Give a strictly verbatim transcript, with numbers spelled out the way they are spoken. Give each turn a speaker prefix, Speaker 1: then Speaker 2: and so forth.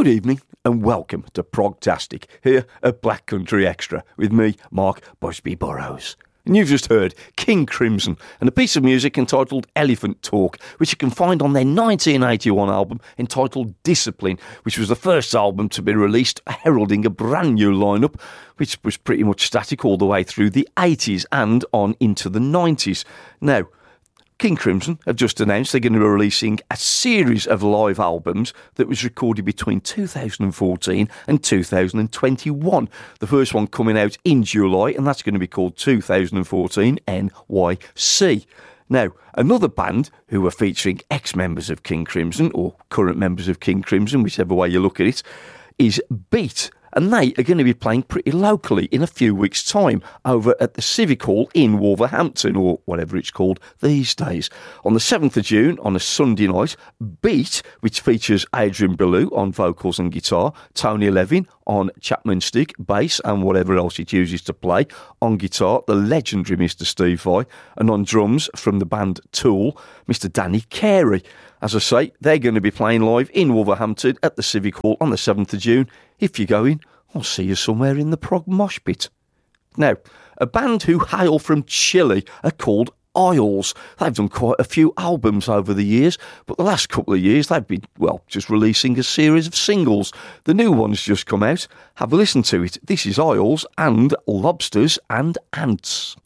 Speaker 1: Good evening and welcome to Progtastic here at Black Country Extra with me, Mark Busby Burrows. And you've just heard King Crimson and a piece of music entitled Elephant Talk, which you can find on their nineteen eighty-one album entitled Discipline, which was the first album to be released heralding a brand new lineup, which was pretty much static all the way through the eighties and on into the nineties. Now, King Crimson have just announced they're going to be releasing a series of live albums that was recorded between two thousand fourteen and two thousand twenty-one. The first one coming out in July, and that's going to be called two thousand fourteen N Y C. Now, another band who are featuring ex-members of King Crimson, or current members of King Crimson, whichever way you look at it, is Beat. And they are going to be playing pretty locally in a few weeks' time over at the Civic Hall in Wolverhampton, or whatever it's called these days. On the seventh of June, on a Sunday night, Beat, which features Adrian Belew on vocals and guitar, Tony Levin on Chapman stick, bass and whatever else he chooses to play, on guitar, the legendary Mister Steve Vai, and on drums from the band Tool, Mister Danny Carey. As I say, they're going to be playing live in Wolverhampton at the Civic Hall on the seventh of June. If you're going, I'll see you somewhere in the prog mosh pit. Now, a band who hail from Chile are called Isles. They've done quite a few albums over the years, but the last couple of years they've been, well, just releasing a series of singles. The new one's just come out. Have a listen to it. This is Isles and Lobsters and Ants.